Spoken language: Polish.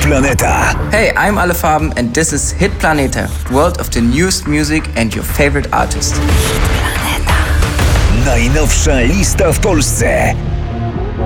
Planeta. Hey, I'm Ale Farben and this is Hit Planeta, world of the newest music and your favorite artist. Najnowsza lista w Polsce.